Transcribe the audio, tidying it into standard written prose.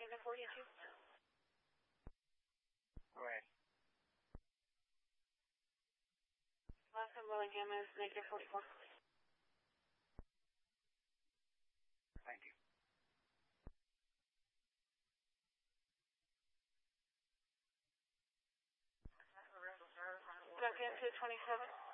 negative 42. Right. Last in Willingham is negative 44. Thank you. Back into 27.